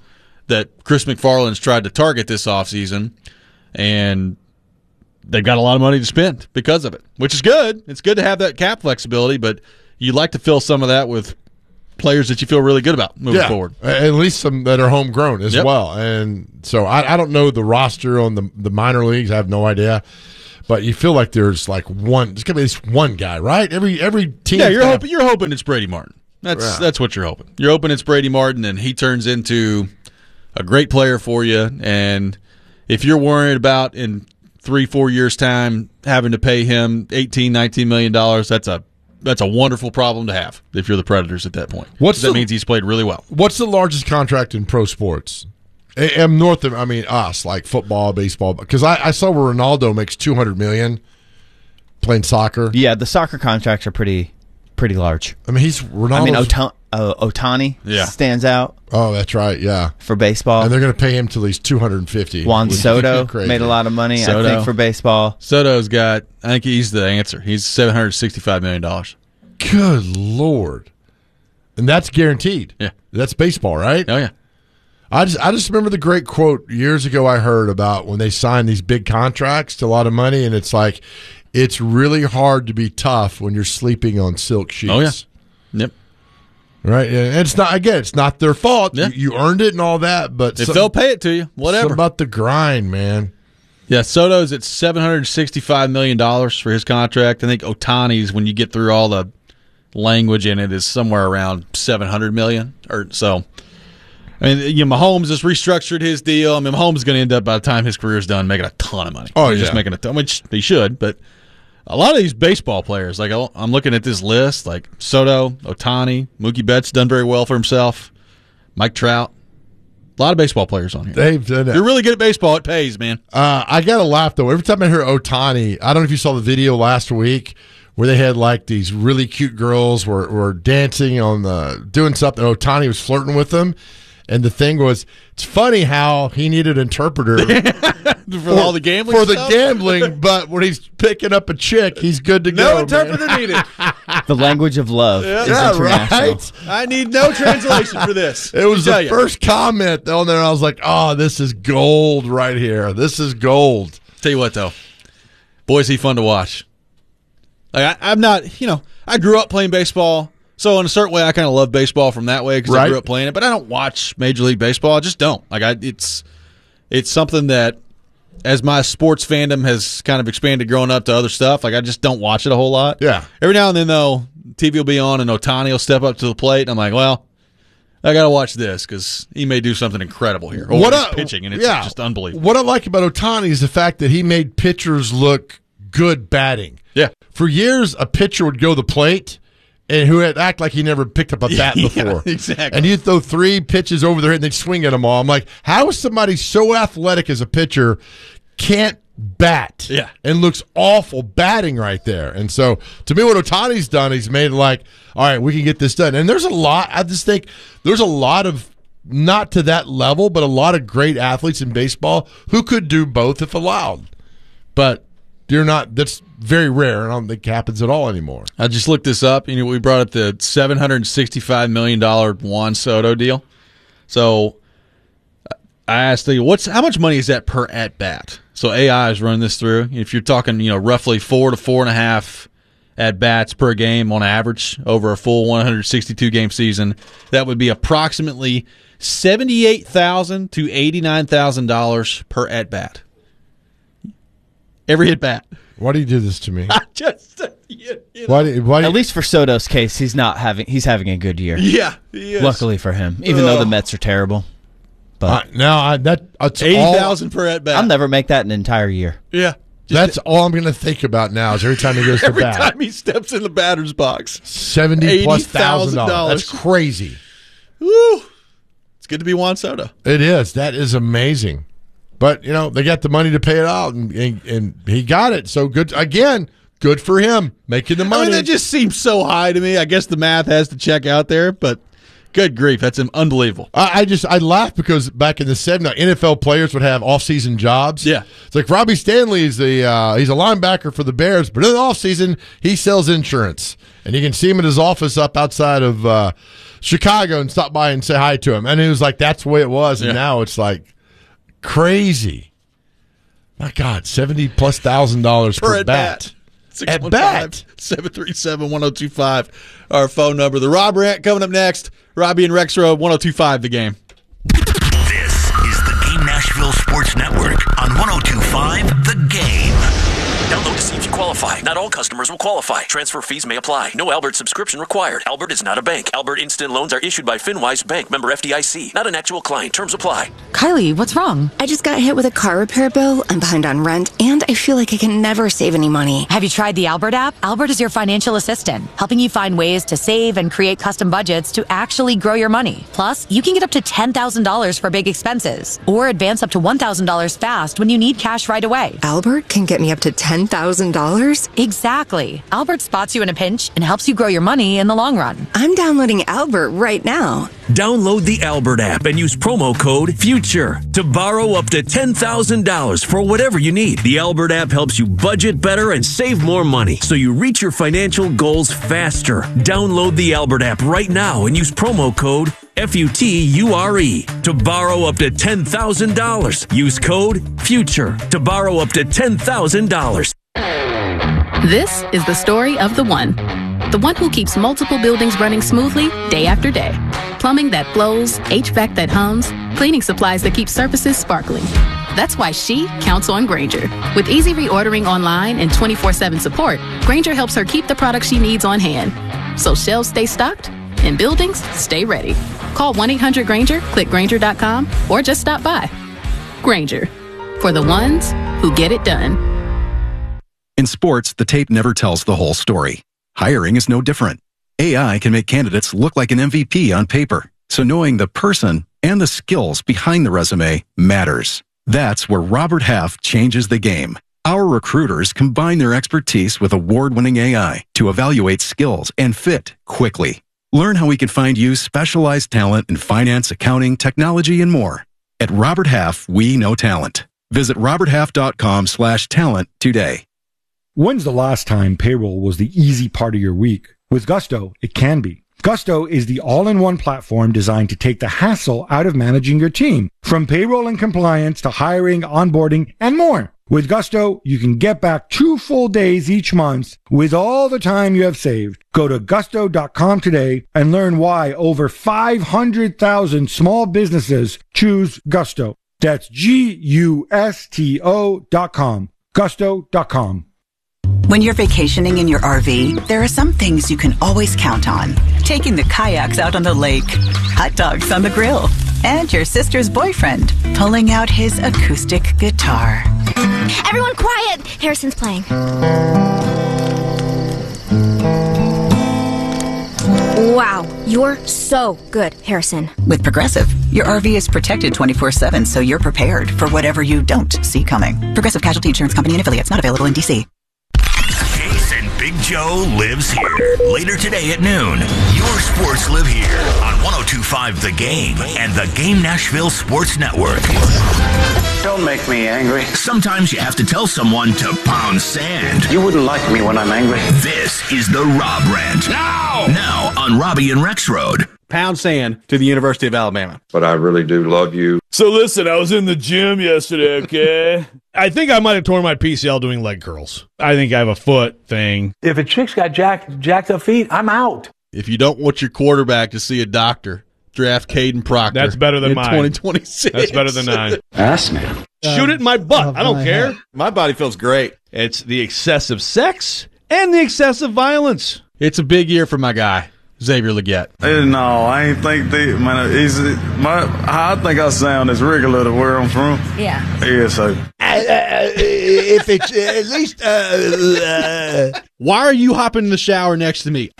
that Chris McFarland's tried to target this offseason, and they've got a lot of money to spend because of it, which is good. It's good to have that cap flexibility, but you'd like to fill some of that with players that you feel really good about moving forward. At least some that are homegrown as well. And so I don't know the roster on the minor leagues. I have no idea. But you feel like there's like one. There's gonna be at least one guy, right? Every team. Yeah, you're hoping it's Brady Martin. That's what you're hoping. You're hoping it's Brady Martin, and he turns into a great player for you. And if you're worried about in 3-4 years' time having to pay him $18-19 million, that's a wonderful problem to have if you're the Predators at that point. That means he's played really well. What's the largest contract in pro sports? Us, like football, baseball, because I saw where Ronaldo makes $200 million playing soccer. Yeah, the soccer contracts are pretty large. I mean, he's Ronaldo. Otani stands out. Oh, that's right. Yeah, for baseball, and they're going to pay him till he's $250. Juan Soto made a lot of money, I think, for baseball. Soto's got. I think he's the answer. He's $765 million. Good Lord, and that's guaranteed. Yeah, that's baseball, right? Oh yeah. I just remember the great quote years ago I heard about when they signed these big contracts to a lot of money, and it's like it's really hard to be tough when you're sleeping on silk sheets. Oh yeah. Yep. Right, and it's not their fault. Yeah. You earned it and all that, but if they'll pay it to you, whatever. Something about the grind, man. Yeah, Soto's at $765 million for his contract. I think Otani's, when you get through all the language in it, is somewhere around $700 million or so. I mean, Mahomes has restructured his deal. I mean, Mahomes is going to end up, by the time his career's done, making a ton of money. Oh, He's just making a ton, which he should. But a lot of these baseball players, like I'm looking at this list, like Soto, Otani, Mookie Betts done very well for himself, Mike Trout. A lot of baseball players on here. They've done it. If you're really good at baseball, it pays, man. I got to laugh, though. Every time I hear Otani, I don't know if you saw the video last week where they had like these really cute girls were dancing doing something. Otani was flirting with them. And the thing was, it's funny how he needed an interpreter for all the gambling gambling, but when he's picking up a chick, he's good to go. No interpreter needed. The language of love is international. Right? I need no translation for this. It was the first comment on there. I was like, oh, this is gold right here. This is gold. Tell you what, though, boy, is he fun to watch. Like I'm not, I grew up playing baseball. So in a certain way, I kind of love baseball from that way because I grew up playing it. But I don't watch Major League Baseball. I just don't. It's something that, as my sports fandom has kind of expanded growing up to other stuff, I just don't watch it a whole lot. Yeah. Every now and then, though, TV will be on and Otani will step up to the plate. And I'm like, well, I got to watch this because he may do something incredible here. Or he's pitching, and it's just unbelievable. What I like about Otani is the fact that he made pitchers look good batting. Yeah. For years, a pitcher would go to the plate and who had act like he never picked up a bat before. Yeah, exactly. And you'd throw 3 pitches over their head and they'd swing at them all. I'm like, how is somebody so athletic as a pitcher can't bat and looks awful batting right there? And so, to me, what Otani's done, he's made it like, all right, we can get this done. And there's a lot, I just think there's a lot of, not to that level, but a lot of great athletes in baseball who could do both if allowed. But that's very rare, and I don't think it happens at all anymore. I just looked this up. We brought up the $765 million Juan Soto deal. So I asked you, how much money is that per at bat? So AI is running this through. If you're talking, roughly 4 to 4.5 at bats per game on average over a full 162 game season, that would be approximately $78,000 to $89,000 per at bat. Every at bat. Why do you do this to me? I just, why? At least for Soto's case, he's having a good year. Yeah, he is. Luckily for him, even though the Mets are terrible. But that's $80,000 per at bat. I'll never make that an entire year. Yeah, that's all I'm going to think about now. Is every time he goes to bat, every time he steps in the batter's box, $70,000+. That's crazy. Woo! It's good to be Juan Soto. It is. That is amazing. But, they got the money to pay it out, and he got it. So, good for him, making the money. I mean, that just seems so high to me. I guess the math has to check out there, but good grief, that's unbelievable. I laugh because back in the 70s, NFL players would have off-season jobs. Yeah. It's like Robbie Stanley he's a linebacker for the Bears, but in the off-season, he sells insurance. And you can see him in his office up outside of Chicago and stop by and say hi to him. And it was like, that's the way it was. And now it's like crazy. My God, $70,000+ per bat. At bat. 737-1025, our phone number. The Rob Rant coming up next. Robbie and Rex Road, 1025 The Game. This is the Game Nashville Sports Network on 1025 The Game. Download to see if you qualify. Not all customers will qualify. Transfer fees may apply. No Albert subscription required. Albert is not a bank. Albert Instant Loans are issued by FinWise Bank, member FDIC. Not an actual client. Terms apply. Kylie, what's wrong? I just got hit with a car repair bill. I'm behind on rent, and I feel like I can never save any money. Have you tried the Albert app? Albert is your financial assistant, helping you find ways to save and create custom budgets to actually grow your money. Plus, you can get up to $10,000 for big expenses, or advance up to $1,000 fast when you need cash right away. Albert can get me up to $10,000? Exactly. Albert spots you in a pinch and helps you grow your money in the long run. I'm downloading Albert right now. Download the Albert app and use promo code FUTURE to borrow up to $10,000 for whatever you need. The Albert app helps you budget better and save more money so you reach your financial goals faster. Download the Albert app right now and use promo code FUTURE to borrow up to $10,000. Use code FUTURE to borrow up to $10,000. This is the story of the one who keeps multiple buildings running smoothly day after day. Plumbing that flows, HVAC that hums, cleaning supplies that keep surfaces sparkling. That's why she counts on Grainger. With easy reordering online and 24/7 support, Grainger helps her keep the products she needs on hand. So shelves stay stocked and buildings stay ready. Call 1-800-GRAINGER, click Grainger.com, or just stop by. Grainger, for the ones who get it done. In sports, the tape never tells the whole story. Hiring is no different. AI can make candidates look like an MVP on paper, so knowing the person and the skills behind the resume matters. That's where Robert Half changes the game. Our recruiters combine their expertise with award-winning AI to evaluate skills and fit quickly. Learn how we can find you specialized talent in finance, accounting, technology, and more. At Robert Half, we know talent. Visit roberthalf.com/talent today. When's the last time payroll was the easy part of your week? With Gusto, it can be. Gusto is the all-in-one platform designed to take the hassle out of managing your team, from payroll and compliance to hiring, onboarding, and more. With Gusto, you can get back 2 full days each month with all the time you have saved. Go to gusto.com today and learn why over 500,000 small businesses choose Gusto. That's GUSTO.com. Gusto.com. When you're vacationing in your RV, there are some things you can always count on. Taking the kayaks out on the lake, hot dogs on the grill, and your sister's boyfriend pulling out his acoustic guitar. Everyone quiet! Harrison's playing. Wow, you're so good, Harrison. With Progressive, your RV is protected 24/7, so you're prepared for whatever you don't see coming. Progressive Casualty Insurance Company and Affiliates, not available in D.C. Big Joe lives here. Later today at noon, your sports live here on 1025 The Game and the Game Nashville Sports Network. Don't make me angry. Sometimes you have to tell someone to pound sand. You wouldn't like me when I'm angry. This is the Rob Rant. Now on Robbie and Rex Road. Pound sand to the University of Alabama. But I really do love you. So listen, I was in the gym yesterday, okay? I think I might have torn my PCL doing leg curls. I think I have a foot thing. If a chick's got jacked up feet, I'm out. If you don't want your quarterback to see a doctor, draft Caden Proctor. That's better than mine. 2026. That's better than mine. Ass me. Shoot it in my butt. I don't care. My body feels great. It's the excessive sex and the excessive violence. It's a big year for my guy, Xavier Legette. No, I ain't think how I think I sound is regular to where I'm from. Yeah. Yeah, so. If it's at least. Why are you hopping in the shower next to me?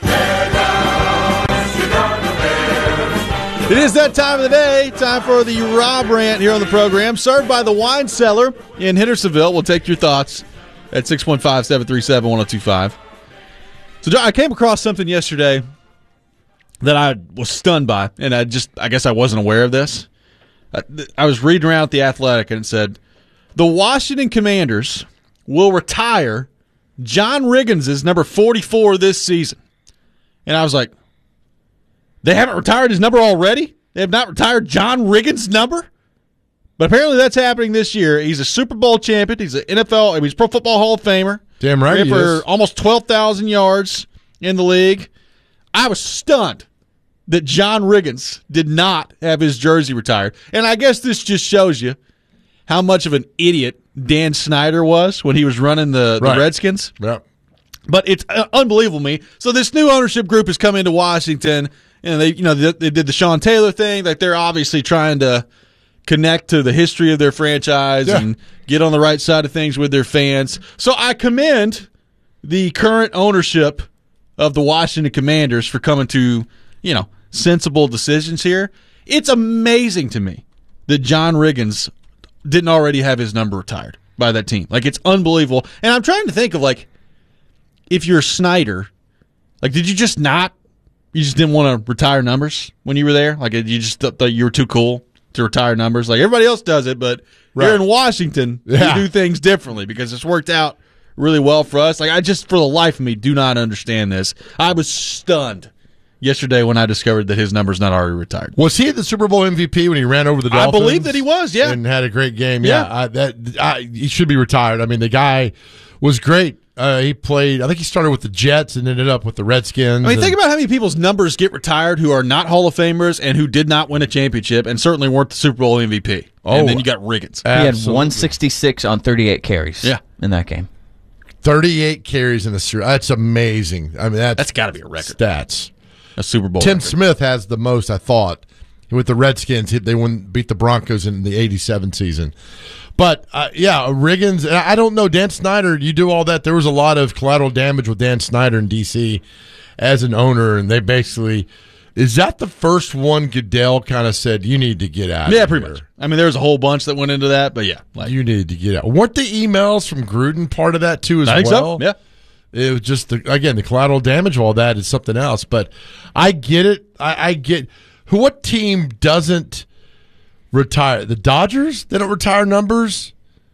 It is that time of the day. Time for the Rob Rant here on the program. Served by the Wine Cellar in Hendersonville. We'll take your thoughts at 615-737-1025. So, John, I came across something yesterday that I was stunned by, and I guess I wasn't aware of this. I was reading around at The Athletic, and it said, the Washington Commanders will retire John Riggins' number 44 this season. And I was like, They haven't retired his number already? They have not retired John Riggins' number? But apparently that's happening this year. He's a Super Bowl champion. He's an NFL, he's Pro Football Hall of Famer. Damn right he for is. Almost 12,000 yards in the league. I was stunned that John Riggins did not have his jersey retired. And I guess this just shows you how much of an idiot Dan Snyder was when he was running the Redskins. Yep. But it's unbelievable to me. So this new ownership group has come into Washington, and they did the Sean Taylor thing. Like, they're obviously trying to connect to the history of their franchise and get on the right side of things with their fans. So I commend the current ownership of the Washington Commanders for coming to, sensible decisions here. It's amazing to me that John Riggins didn't already have his number retired by that team. Like, it's unbelievable. And I'm trying to think of, like, if you're Snyder, like, did you just didn't want to retire numbers when you were there? Like, you just thought you were too cool to retire numbers? Like, everybody else does it, but here in Washington, we do things differently because it's worked out really well for us. Like, I just, for the life of me, do not understand this. I was stunned yesterday when I discovered that his number's not already retired. Was he the Super Bowl MVP when he ran over the Dolphins? I believe that he was, yeah. And had a great game. He should be retired. I mean, the guy was great. He played, I think he started with the Jets and ended up with the Redskins. I mean, think about how many people's numbers get retired who are not Hall of Famers and who did not win a championship and certainly weren't the Super Bowl MVP. And then you got Riggins. He had 166 on 38 carries in that game. 38 carries in the Super Bowl. That's amazing. I mean, that's got to be a record. Stats. A Super Bowl Tim record. Smith has the most, I thought. With the Redskins, they beat the Broncos in the 87 season. But, Riggins, I don't know, Dan Snyder, you do all that. There was a lot of collateral damage with Dan Snyder in D.C. as an owner, and they basically, is that the first one Goodell kind of said, you need to get out of here? Yeah, pretty much. I mean, there was a whole bunch that went into that, but you need to get out. Weren't the emails from Gruden part of that too as well? I think so, yeah. It was just, the collateral damage of all that is something else. But I get it. I get what team doesn't retire? The Dodgers? They don't retire numbers?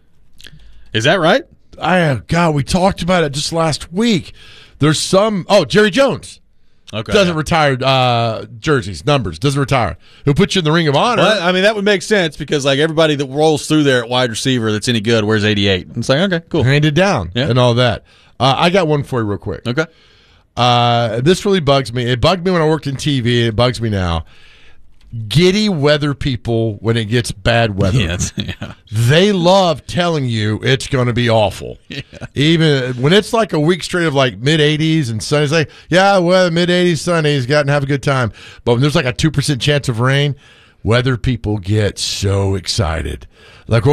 Is that right? God, we talked about it just last week. There's some. Jerry Jones. Okay. Doesn't retire jerseys, numbers. Doesn't retire. He'll put you in the Ring of Honor. Well, I mean, that would make sense because, like, everybody that rolls through there at wide receiver that's any good wears 88. It's like, okay, cool. Handed down and all that. I got one for you real quick. Okay. This really bugs me. It bugged me when I worked in TV. It bugs me now. Giddy weather people when it gets bad weather. They love telling you it's going to be awful. Yeah. Even when it's like a week straight of like mid-80s and sunny, it's like, mid-80s, sunny, he's gotten have a good time. But when there's like a 2% chance of rain, weather people get so excited. Like,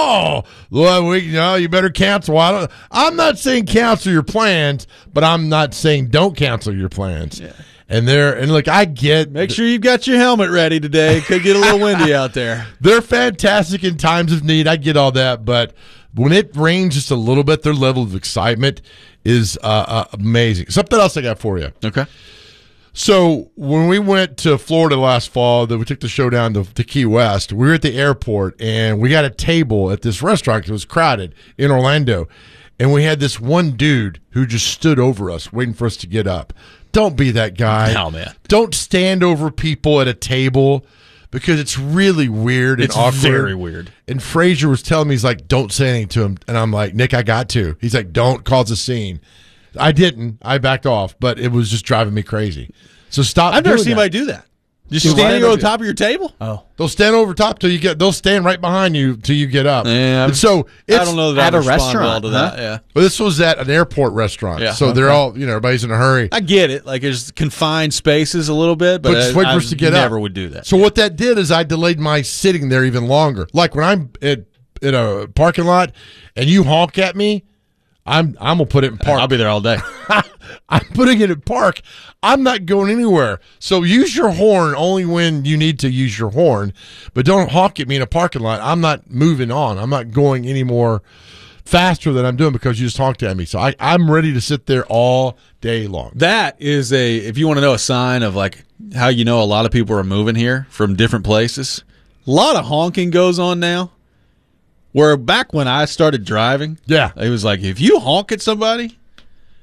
you better cancel. I'm not saying cancel your plans, but I'm not saying don't cancel your plans. Yeah. Make sure you've got your helmet ready today. Could get a little windy out there. They're fantastic in times of need. I get all that, but when it rains just a little bit, their level of excitement is amazing. Something else I got for you. Okay. So when we went to Florida last fall, we took the show down to Key West. We were at the airport, and we got a table at this restaurant because it was crowded in Orlando. And we had this one dude who just stood over us, waiting for us to get up. Don't be that guy. No, man. Don't stand over people at a table because it's really weird and awkward. It's very weird. And Frazier was telling me, he's like, don't say anything to him. And I'm like, Nick, I got to. He's like, don't cause a scene. I didn't. I backed off, but it was just driving me crazy. So stop. I've never seen anybody do that. Just standing on top of your table? Oh. They'll stand over top till you get. They'll stand right behind you till you get up. Yeah, and so I don't know that at a restaurant. Well to that. Yeah. But this was at an airport restaurant. Yeah. So they're all, everybody's in a hurry. I get it. Like, there's confined spaces a little bit, but just wait for us to get never up. Would do that. So what that did is I delayed my sitting there even longer. Like when I'm in a parking lot and you honk at me, I'm gonna put it in park. I'll be there all day. I'm putting it in park. I'm not going anywhere. So use your horn only when you need to use your horn, but don't honk at me in a parking lot. I'm not moving on. I'm not going any more faster than I'm doing because you just honked at me. So I'm ready to sit there all day long. That is if you want to know a sign of like how you know a lot of people are moving here from different places, a lot of honking goes on now. Where back when I started driving, it was like, if you honk at somebody,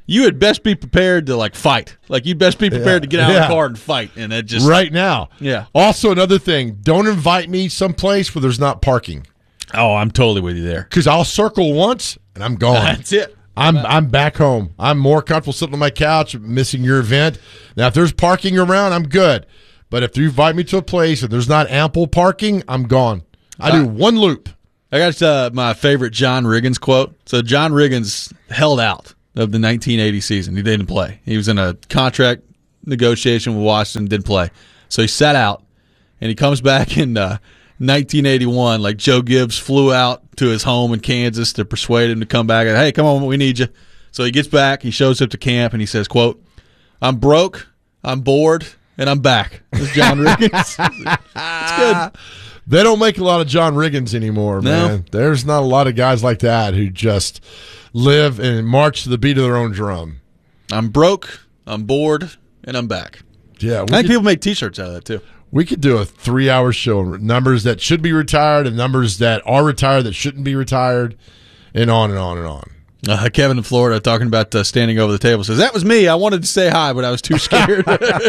you had best be prepared to like fight. Like you'd best be prepared to get out of the car and fight. And that just right now. Yeah. Also, another thing: don't invite me someplace where there's not parking. Oh, I'm totally with you there. Because I'll circle once and I'm gone. That's it. I'm back home. I'm more comfortable sitting on my couch, missing your event. Now, if there's parking around, I'm good. But if you invite me to a place and there's not ample parking, I'm gone. I do one loop. I got my favorite John Riggins quote. So John Riggins held out of the 1980 season. He didn't play. He was in a contract negotiation with Washington, didn't play. So he sat out, and he comes back in 1981. Like Joe Gibbs flew out to his home in Kansas to persuade him to come back. Hey, come on, we need you. So he gets back. He shows up to camp, and he says, quote, "I'm broke, I'm bored, and I'm back." That's John Riggins. It's good. They don't make a lot of John Riggins anymore, man. No. There's not a lot of guys like that who just live and march to the beat of their own drum. I'm broke, I'm bored, and I'm back. Yeah, I think people make T-shirts out of that, too. We could do a 3-hour show on numbers that should be retired and numbers that are retired that shouldn't be retired, and on and on and on. Kevin in Florida talking about standing over the table says, "That was me. I wanted to say hi, but I was too scared."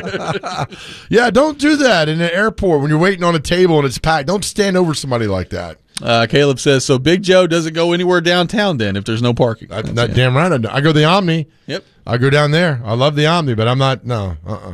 Yeah, don't do that in an airport when you're waiting on a table and it's packed. Don't stand over somebody like that. Caleb says, "So Big Joe doesn't go anywhere downtown then if there's no parking." Not damn right. I go to the Omni. Yep. I go down there. I love the Omni, but I'm not. No.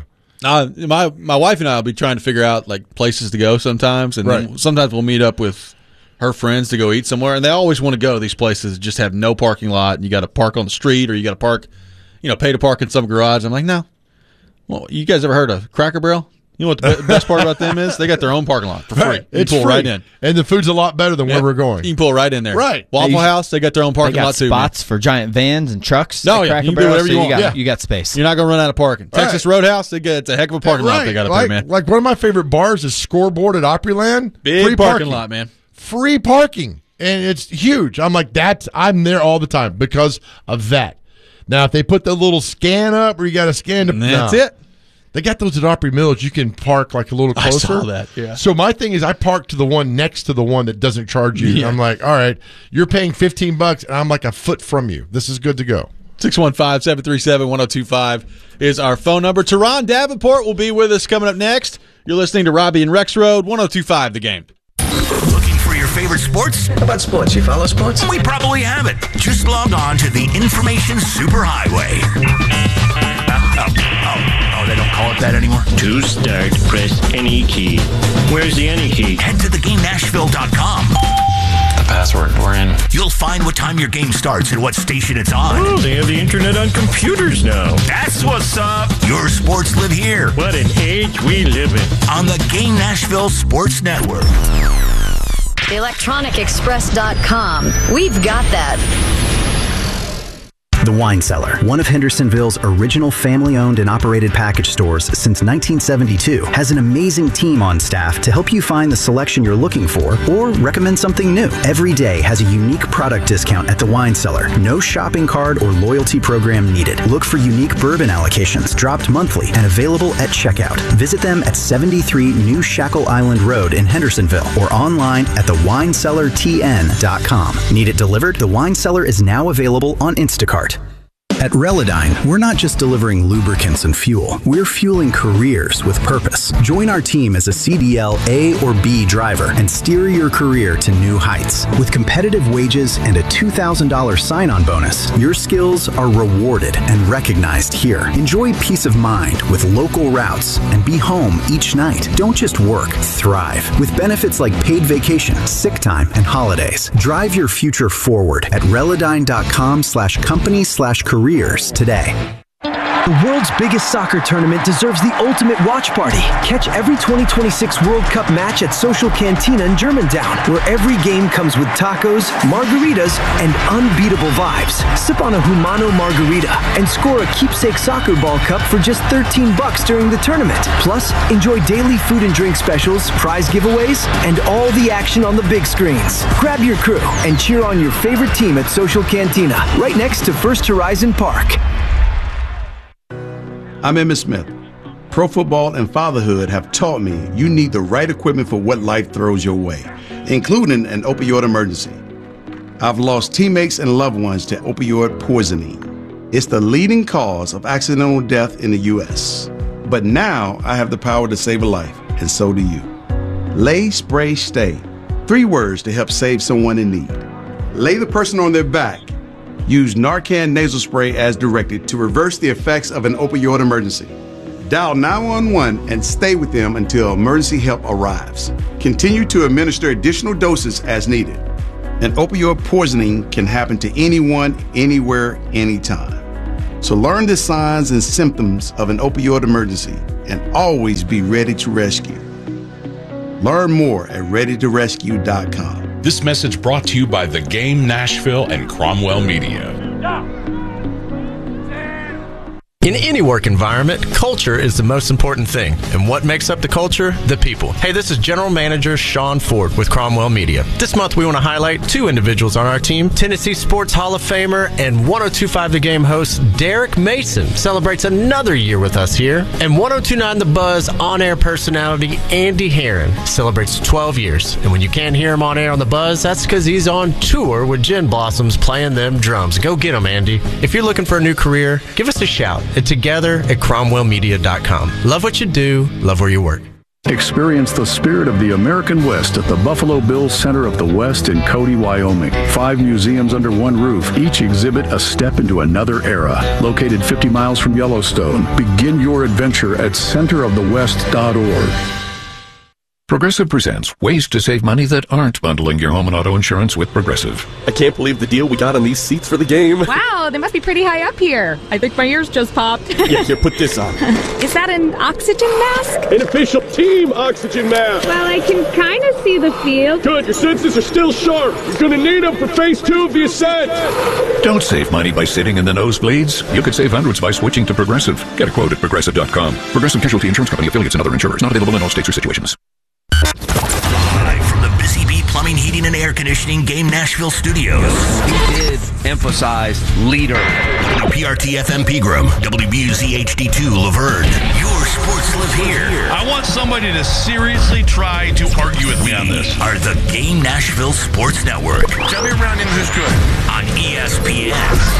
My wife and I will be trying to figure out like places to go sometimes, and then sometimes we'll meet up with her friends to go eat somewhere, and they always want to go to these places that just have no parking lot, and you got to park on the street, or you got to park, pay to park in some garage. I'm like, no. Well, you guys ever heard of Cracker Barrel? You know what the best part about them is? They got their own parking lot for free. Right. You can pull right in. And the food's a lot better than where we're going. You can pull right in there. Right. Waffle House, they got their own parking lot too. Spots for giant vans and trucks. No, yeah, you can do whatever you want. You got space. You're not going to run out of parking. Texas Roadhouse, it's a heck of a parking lot they got up there, man. Like one of my favorite bars is Scoreboard at Opryland. Big free parking lot, man. Free parking. And it's huge. I'm like, I'm there all the time because of that. Now, if they put the little scan up where you got to scan that's it. They got those at Opry Mills. You can park like a little closer. I saw that, yeah. So my thing is I park to the one next to the one that doesn't charge you. Yeah. I'm like, all right, you're paying $15 and I'm like a foot from you. This is good to go. 615-737-1025 is our phone number. Teron Davenport will be with us coming up next. You're listening to Robbie and Rex Road, 102.5 The Game. Looking for your favorite sports? How about sports? You follow sports? We probably have it. Just log on to the Information Superhighway. Oh, they don't call it that anymore? To start, press any key. Where's the any key? Head to theGameNashville.com. The password, we're in. You'll find what time your game starts and what station it's on. Oh, they have the internet on computers now. That's what's up. Your sports live here. What an age we live in. On the Game Nashville Sports Network. ElectronicExpress.com. We've got that. The Wine Cellar, one of Hendersonville's original family-owned and operated package stores since 1972, has an amazing team on staff to help you find the selection you're looking for or recommend something new. Every day has a unique product discount at the Wine Cellar. No shopping card or loyalty program needed. Look for unique bourbon allocations dropped monthly and available at checkout. Visit them at 73 New Shackle Island Road in Hendersonville or online at thewinecellartn.com. Need it delivered? The Wine Cellar is now available on Instacart. At Relodyne, we're not just delivering lubricants and fuel. We're fueling careers with purpose. Join our team as a CDL A or B driver and steer your career to new heights. With competitive wages and a $2,000 sign-on bonus, your skills are rewarded and recognized here. Enjoy peace of mind with local routes and be home each night. Don't just work, thrive. With benefits like paid vacation, sick time, and holidays. Drive your future forward at Relodyne.com/company/careers today. The world's biggest soccer tournament deserves the ultimate watch party. Catch every 2026 World Cup match at Social Cantina in Germantown, where every game comes with tacos, margaritas, and unbeatable vibes. Sip on a Humano margarita and score a keepsake soccer ball cup for just $13 during the tournament. Plus, enjoy daily food and drink specials, prize giveaways, and all the action on the big screens. Grab your crew and cheer on your favorite team at Social Cantina, right next to First Horizon Park. I'm Emmitt Smith. Pro football and fatherhood have taught me you need the right equipment for what life throws your way, including an opioid emergency. I've lost teammates and loved ones to opioid poisoning. It's the leading cause of accidental death in the U.S. But now I have the power to save a life, and so do you. Lay, Spray, Stay. 3 words to help save someone in need. Lay the person on their back. Use Narcan nasal spray as directed to reverse the effects of an opioid emergency. Dial 911 and stay with them until emergency help arrives. Continue to administer additional doses as needed. An opioid poisoning can happen to anyone, anywhere, anytime. So learn the signs and symptoms of an opioid emergency and always be ready to rescue. Learn more at readytorescue.com. This message brought to you by The Game Nashville and Cromwell Media. In any work environment, culture is the most important thing. And what makes up the culture? The people. Hey, this is General Manager Sean Ford with Cromwell Media. This month we want to highlight 2 individuals on our team. Tennessee Sports Hall of Famer and 102.5 The Game host Derek Mason celebrates another year with us here. And 102.9 The Buzz on-air personality Andy Herron celebrates 12 years. And when you can't hear him on air on The Buzz, that's because he's on tour with Gin Blossoms playing them drums. Go get him, Andy. If you're looking for a new career, give us a shout at together at cromwellmedia.com. Love what you do, love where you work. Experience the spirit of the American West at the Buffalo Bills Center of the West in Cody, Wyoming. 5 museums under one roof, each exhibit a step into another era. Located 50 miles from Yellowstone, begin your adventure at centerofthewest.org. Progressive presents ways to save money that aren't bundling your home and auto insurance with Progressive. I can't believe the deal we got on these seats for the game. Wow, they must be pretty high up here. I think my ears just popped. Yeah, here, put this on. Is that an oxygen mask? An official team oxygen mask. Well, I can kind of see the field. Good, your senses are still sharp. You're going to need them for phase 2 of the ascent. Don't save money by sitting in the nosebleeds. You could save hundreds by switching to Progressive. Get a quote at Progressive.com. Progressive Casualty Insurance Company, affiliates, and other insurers. Not available in all states or situations. Live from the Busy Bee Plumbing, Heating, and Air Conditioning Game Nashville Studios. We did emphasize leader. WPRT FM Pegram, WBUZ HD2 Laverne. Your sports live here. I want somebody to seriously try to argue with me on this. Are the Game Nashville Sports Network. Tell me around him who's good. On ESPN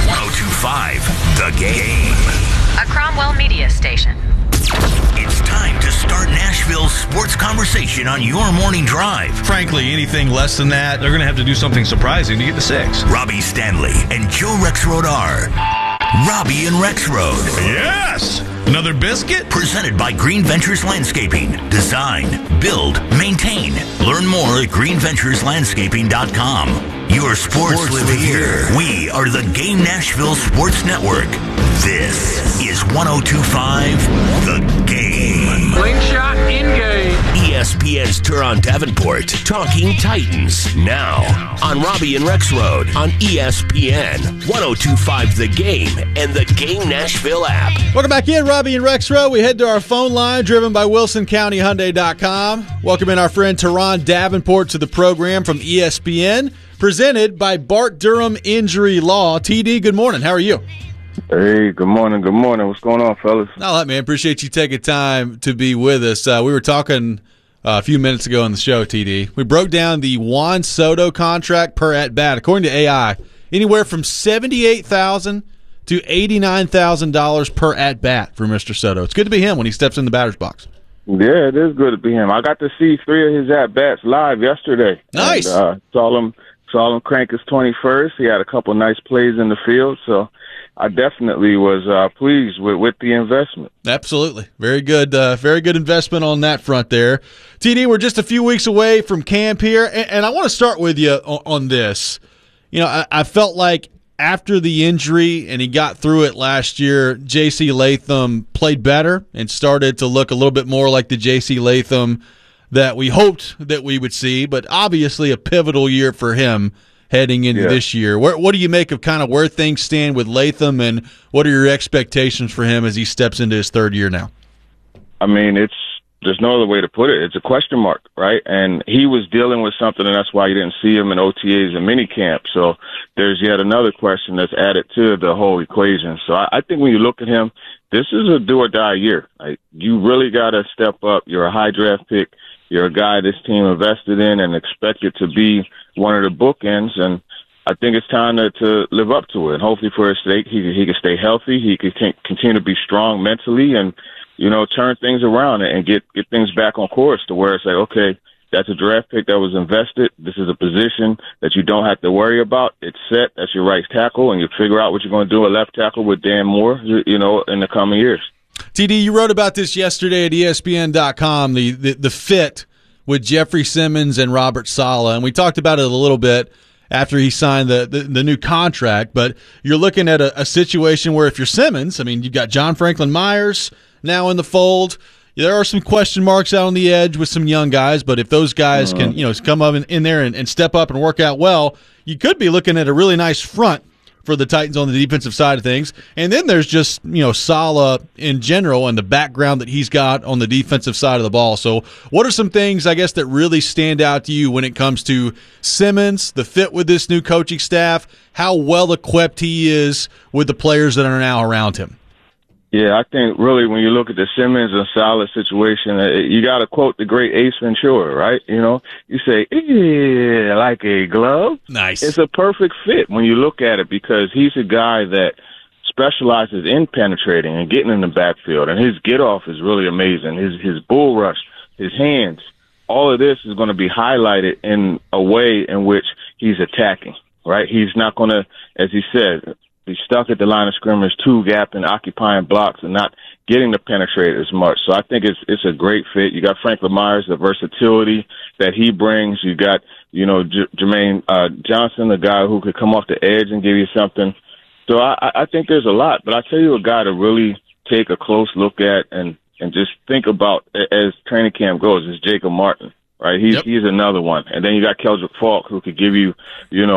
102.5 The Game. A Cromwell Media station. It's time to start Nashville's sports conversation on your morning drive. Frankly, anything less than that, they're going to have to do something surprising to get to 6. Robbie Stanley and Joe Rexrode are Robbie and Rexrode. Yes! Another biscuit? Presented by Green Ventures Landscaping. Design, build, maintain. Learn more at greenventureslandscaping.com. Your sports live here. We are the Game Nashville Sports Network. This is 102.5 The Game. Slingshot in-game. ESPN's Turon Davenport talking Titans now on Robbie and Rexrode on ESPN 102.5 The Game and the Game Nashville app. Welcome back in, Robbie and Rexrode. We head to our phone line driven by WilsonCountyHyundai.com. Welcome in our friend Turon Davenport to the program from ESPN, presented by Bart Durham Injury Law. TD, good morning. How are you? Hey, good morning. Good morning. What's going on, fellas? Not a lot, man. Appreciate you taking time to be with us. We were talking a few minutes ago on the show, TD. We broke down the Juan Soto contract per at-bat. According to AI, anywhere from $78,000 to $89,000 per at-bat for Mr. Soto. It's good to be him when he steps in the batter's box. Yeah, it is good to be him. I got to see 3 of his at-bats live yesterday. Nice. And, saw him crank his 21st. He had a couple nice plays in the field, so I definitely was pleased with the investment. Absolutely. Very good investment on that front there. TD, we're just a few weeks away from camp here, and I want to start with you on this. You know, I felt like after the injury, and he got through it last year, J.C. Latham played better and started to look a little bit more like the J.C. Latham that we hoped that we would see, but obviously a pivotal year for him heading into this year. What do you make of kind of where things stand with Latham, and what are your expectations for him as he steps into his 3rd year now? I mean, there's no other way to put it. It's a question mark, right? And he was dealing with something, and that's why you didn't see him in OTAs and minicamp. So there's yet another question that's added to the whole equation. So I think when you look at him, this is a do-or-die year. Like, you really got to step up. You're a high draft pick. You're a guy this team invested in and expected to be one of the bookends. And I think it's time to live up to it. And hopefully for his sake, he can stay healthy. He can continue to be strong mentally and, turn things around and get things back on course to where it's like, okay, that's a draft pick that was invested. This is a position that you don't have to worry about. It's set. That's your right tackle, and you figure out what you're going to do at left tackle with Dan Moore, in the coming years. TD, you wrote about this yesterday at ESPN.com, the fit with Jeffrey Simmons and Robert Saleh, and we talked about it a little bit after he signed the new contract, but you're looking at a situation where if you're Simmons, you've got John Franklin Myers now in the fold. There are some question marks out on the edge with some young guys, but if those guys can, come up in there and step up and work out well, you could be looking at a really nice front for the Titans on the defensive side of things. And then there's just, Saleh in general and the background that he's got on the defensive side of the ball. So what are some things, I guess, that really stand out to you when it comes to Simmons, the fit with this new coaching staff, how well equipped he is with the players that are now around him? Yeah, I think really when you look at the Simmons and Saleh situation, you got to quote the great Ace Ventura, right? You say, yeah, like a glove. Nice. It's a perfect fit when you look at it because he's a guy that specializes in penetrating and getting in the backfield, and his get-off is really amazing. His bull rush, his hands, all of this is going to be highlighted in a way in which he's attacking, right? He's not going to, as he said, be stuck at the line of scrimmage, two-gap and occupying blocks and not getting to penetrate as much. So I think it's a great fit. You got Franklin Myers, the versatility that he brings. You got, Jermaine Johnson, the guy who could come off the edge and give you something. So I think there's a lot. But I tell you a guy to really take a close look at and just think about as training camp goes is Jacob Martin. Right, he's another one, and then you got Keldrick Falk, who could give you,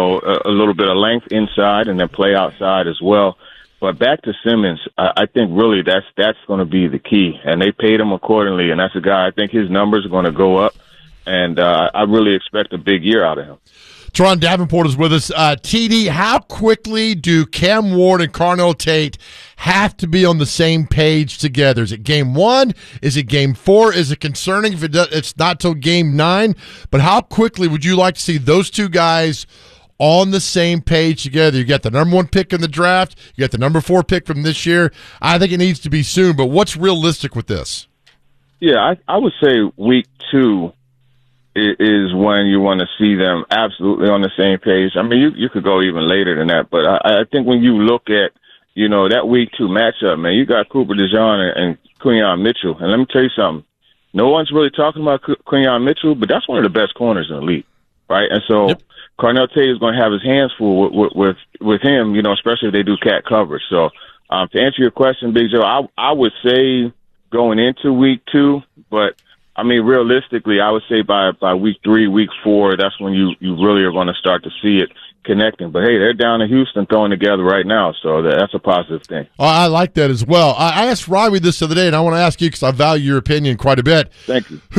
a little bit of length inside and then play outside as well. But back to Simmons, I think really that's going to be the key, and they paid him accordingly, and that's a guy I think his numbers are going to go up, and I really expect a big year out of him. Teron Davenport is with us. TD, how quickly do Cam Ward and Carnell Tate have to be on the same page together? Is it game 1? Is it game 4? Is it concerning if it's not till game 9? But how quickly would you like to see those two guys on the same page together? You got the number 1 pick in the draft. You got the number 4 pick from this year. I think it needs to be soon, but what's realistic with this? Yeah, I would say week 2 is when you want to see them absolutely on the same page. You could go even later than that, but I think when you look at, that week 2 matchup, man, you got Cooper DeJean and Quinyon Mitchell. And let me tell you something. No one's really talking about Quinyon Mitchell, but that's one of the best corners in the league, right? And so Carnell Tate is going to have his hands full with him, especially if they do cat coverage. So to answer your question, Big Joe, I would say going into week 2, but realistically, I would say by week 3, week 4, that's when you really are going to start to see it connecting. But, hey, they're down in Houston throwing together right now, so that's a positive thing. I like that as well. I asked Robbie this the other day, and I want to ask you because I value your opinion quite a bit. Thank you.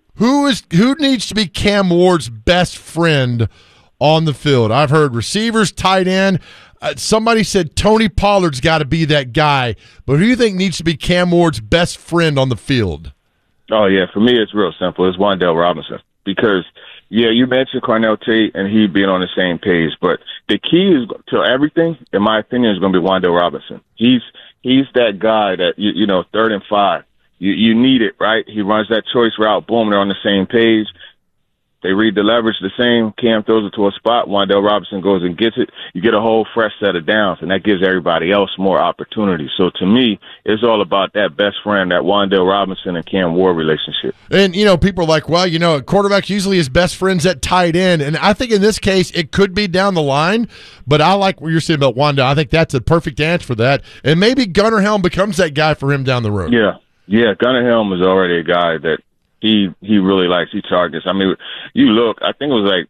Who needs to be Cam Ward's best friend on the field? I've heard receivers, tight end. Somebody said Tony Pollard's got to be that guy. But who do you think needs to be Cam Ward's best friend on the field? Oh, yeah, for me it's real simple. It's Wan'Dale Robinson because, you mentioned Carnell Tate and he being on the same page, but the key is to everything, in my opinion, is going to be Wan'Dale Robinson. He's that guy that, 3rd and 5. You need it, right? He runs that choice route. Boom, they're on the same page. They read the leverage the same. Cam throws it to a spot. Wan'Dale Robinson goes and gets it. You get a whole fresh set of downs, and that gives everybody else more opportunity. So to me, it's all about that best friend, that Wan'Dale Robinson and Cam Ward relationship. And, people are like, well, quarterback's usually his best friends at tight end. And I think in this case, it could be down the line. But I like what you're saying about Wan'Dale. I think that's a perfect answer for that. And maybe Gunnar Helm becomes that guy for him down the road. Yeah, Gunnar Helm is already a guy that he really likes. He targets. You look, I think it was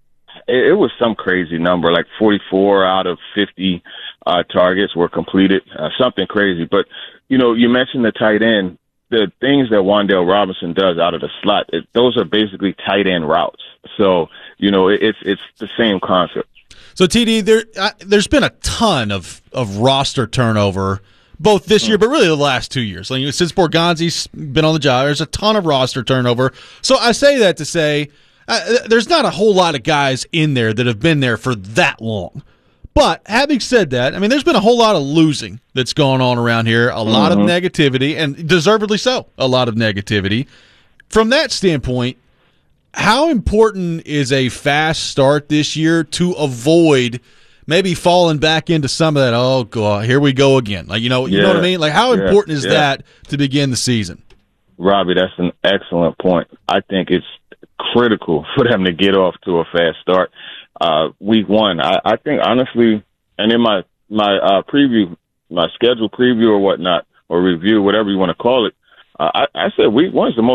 it was some crazy number, like 44 out of 50 targets were completed, something crazy. But, you mentioned the tight end. The things that Wan'Dale Robinson does out of the slot, those are basically tight end routes. So, it's the same concept. So, TD, there's been a ton of roster turnover both this year, but really the last 2 years. Since Borgonzi's been on the job, there's a ton of roster turnover. So I say that to say, there's not a whole lot of guys in there that have been there for that long. But having said that, I mean, there's been a whole lot of losing that's gone on around here, a lot of negativity, and deservedly so, a lot of negativity. From that standpoint, how important is a fast start this year to avoid maybe falling back into some of that, oh, God, here we go again? Like, you know what I mean? Like, how important is that to begin the season? Robbie, that's an excellent point. I think it's critical for them to get off to a fast start. Week one, I think, honestly, and in my preview, my schedule preview or whatnot, or review, whatever you want to call it, I said week one is the most